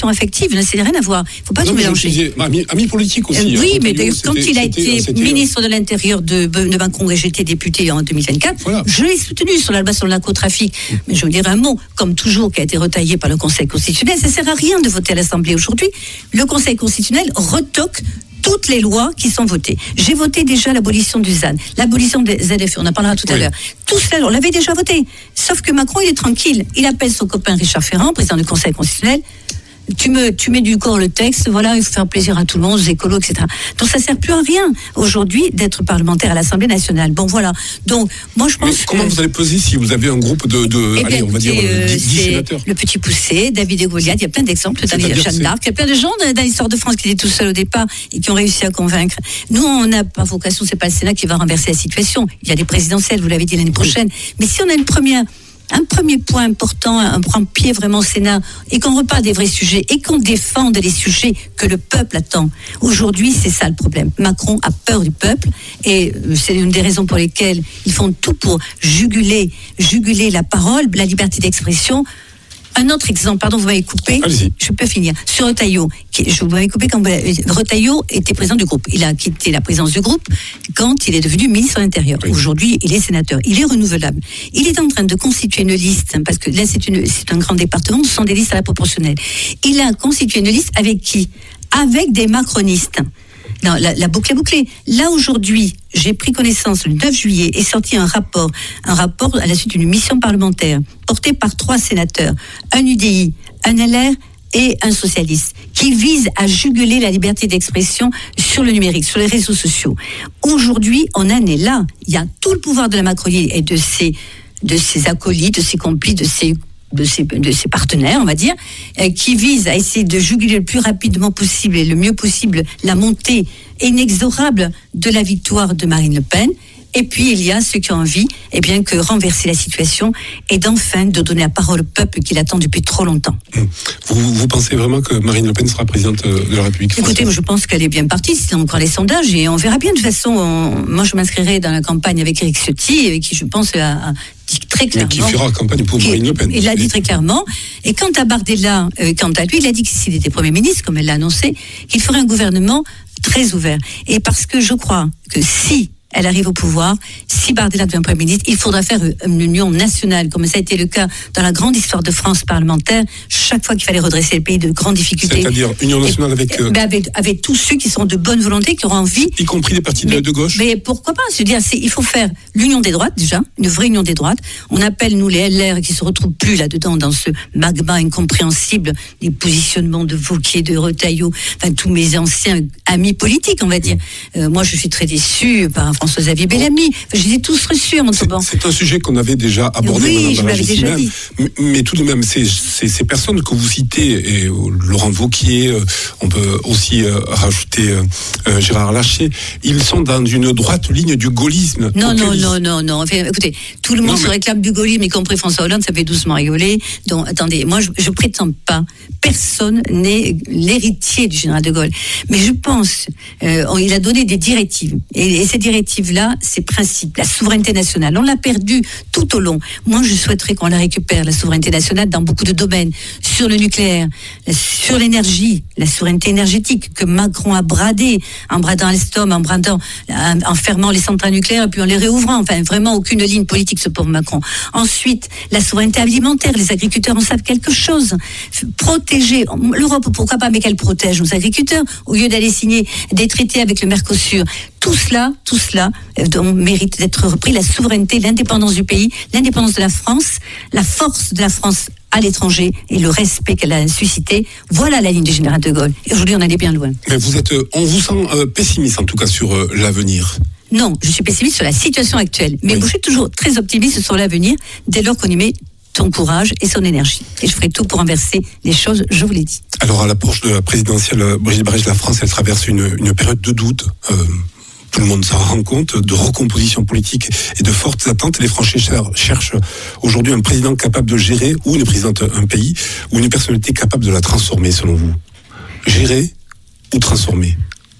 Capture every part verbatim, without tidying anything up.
relation affective, ça n'a rien à voir. Il ne faut pas non, tout mélanger. Disais, ami, ami politique aussi. Euh, oui, hein, mais d'ailleurs, quand il a été c'était, ministre de l'Intérieur de, de Macron et j'étais député en deux mille vingt-quatre, voilà. Je l'ai soutenu sur la loi sur le narcotrafic. Mmh. Mais je veux dire un mot, comme toujours, qui a été retaillé par le Conseil constitutionnel. Ça ne sert à rien de voter à l'Assemblée aujourd'hui. Le Conseil constitutionnel retoque toutes les lois qui sont votées. J'ai voté déjà l'abolition du Z A N, l'abolition des Z F U, on en parlera tout oui. à l'heure. Tout cela, on l'avait déjà voté. Sauf que Macron, il est tranquille. Il appelle son copain Richard Ferrand, président du Conseil constitutionnel. Tu me, tu mets du corps le texte, voilà, il faut faire plaisir à tout le monde, aux écolos, et cetera. Donc ça sert plus à rien aujourd'hui d'être parlementaire à l'Assemblée nationale. Bon voilà. Donc moi je pense. Mais comment que... vous allez peser si vous avez un groupe de, de eh allez, bien, on va dire euh, dix sénateurs. Le petit poussé, David et Goliath, il y a plein d'exemples. Jeanne d'Arc, il y a plein de gens dans l'histoire de France qui étaient tout seuls au départ et qui ont réussi à convaincre. Nous, on n'a pas vocation, c'est pas le Sénat qui va renverser la situation. Il y a des présidentielles, vous l'avez dit l'année prochaine. Oui. Mais si on a une première. Un premier point important, un prend pied vraiment au Sénat, et qu'on reparle des vrais sujets, et qu'on défende les sujets que le peuple attend. Aujourd'hui, c'est ça le problème. Macron a peur du peuple, et c'est une des raisons pour lesquelles ils font tout pour juguler, juguler la parole, la liberté d'expression. Un autre exemple, pardon, vous m'avez coupé. Allez-y. Je peux finir. Sur Retailleau, qui, je vous m'avez coupé quand vous, Retailleau était président du groupe. Il a quitté la présidence du groupe quand il est devenu ministre de l'Intérieur. Oui. Aujourd'hui, il est sénateur. Il est renouvelable. Il est en train de constituer une liste, parce que là, c'est, une, c'est un grand département, ce sont des listes à la proportionnelle. Il a constitué une liste avec qui ? Avec des macronistes. Non, la, la boucle est bouclée. Là, aujourd'hui, j'ai pris connaissance, le neuf juillet, est sorti un rapport, un rapport à la suite d'une mission parlementaire, porté par trois sénateurs, un U D I, un L R et un socialiste, qui vise à juguler la liberté d'expression sur le numérique, sur les réseaux sociaux. Aujourd'hui, on en est là. Il y a tout le pouvoir de la Macronie et de ses, de ses acolytes, de ses complices, de ses De ses, de ses partenaires, on va dire, euh, qui visent à essayer de juguler le plus rapidement possible et le mieux possible la montée inexorable de la victoire de Marine Le Pen. Et puis, il y a ceux qui ont envie eh bien, que renverser la situation et d'enfin de donner la parole au peuple qui l'attend depuis trop longtemps. Vous, vous pensez vraiment que Marine Le Pen sera présidente de la République française ? Écoutez, moi, je pense qu'elle est bien partie, c'est encore les sondages, et on verra bien. De toute façon, on, moi, je m'inscrirai dans la campagne avec Éric Ciotti, avec qui je pense a, a dit très clairement... Mais qui fera campagne pour Marine Le Pen. Il l'a dit très clairement. Et quant à Bardella, euh, quant à lui, il a dit que s'il était Premier ministre, comme elle l'a annoncé, qu'il ferait un gouvernement très ouvert. Et parce que je crois que si elle arrive au pouvoir, si Bardella devient Premier ministre, il faudra faire une union nationale, comme ça a été le cas dans la grande histoire de France parlementaire, chaque fois qu'il fallait redresser le pays de grandes difficultés. C'est-à-dire union nationale et, avec, euh... ben avec... Avec tous ceux qui sont de bonne volonté, qui auront envie... Y compris les partis mais, de gauche. Mais pourquoi pas ? C'est-à-dire, c'est, il faut faire l'union des droites, déjà, une vraie union des droites. On appelle, nous, les L R, qui se retrouvent plus là-dedans, dans ce magma incompréhensible, des positionnements de Wauquiez, de Retailleau, enfin, tous mes anciens amis politiques, on va dire. Euh, moi, je suis très déçue par François-Xavier Bellamy. Enfin, je les ai tous reçus en c'est, c'est un sujet qu'on avait déjà abordé. Oui, je l'avais déjà même. dit. Mais, mais tout de même, ces, ces, ces personnes que vous citez, et Laurent Wauquiez, euh, on peut aussi euh, rajouter euh, Gérard Larcher, ils sont dans une droite ligne du gaullisme. Non, non, non, non, non. Enfin, écoutez, tout le monde non, se mais... réclame du gaullisme, y compris François Hollande, ça fait doucement rigoler. Donc, attendez, moi, je, je prétends pas, personne n'est l'héritier du général de Gaulle. Mais je pense, euh, il a donné des directives. Et, et ces directives-là, ces principes, la souveraineté nationale, on l'a perdue tout au long. Moi, je souhaiterais qu'on la récupère, la souveraineté nationale, dans beaucoup de domaines. Sur le nucléaire, sur l'énergie, la souveraineté énergétique que Macron a bradée, en bradant Alstom, en bradant, en fermant les centrales nucléaires et puis en les réouvrant. Enfin, vraiment aucune ligne politique, ce pauvre Macron. Ensuite, la souveraineté alimentaire. Les agriculteurs en savent quelque chose. Protéger l'Europe, pourquoi pas, mais qu'elle protège nos agriculteurs au lieu d'aller signer des traités avec le Mercosur. Tout cela, tout cela euh, mérite d'être repris. La souveraineté, l'indépendance du pays, l'indépendance de la France, la force de la France à l'étranger et le respect qu'elle a suscité. Voilà la ligne du général de Gaulle. Et aujourd'hui, on en est bien loin. Mais vous êtes, on vous sent euh, pessimiste en tout cas sur euh, l'avenir. Non, je suis pessimiste sur la situation actuelle. Mais oui. Je suis toujours très optimiste sur l'avenir dès lors qu'on y met son courage et son énergie. Et je ferai tout pour inverser les choses, je vous l'ai dit. Alors, à l'approche de la présidentielle, Brigitte Brèche, la France, elle traverse une, une période de doute. Euh, tout le monde s'en rend compte, de recomposition politique et de fortes attentes. Les Français cherchent aujourd'hui un président capable de gérer, ou une présidente un pays, ou une personnalité capable de la transformer, selon vous. Gérer ou transformer ?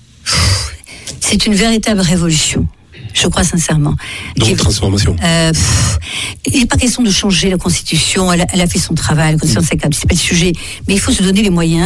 C'est une véritable révolution. Je crois sincèrement. Donc, qui, transformation. Euh, pff, il n'est pas question de changer la Constitution. Elle a, elle a fait son travail. La Constitution, c'est pas le sujet. Mais il faut se donner les moyens.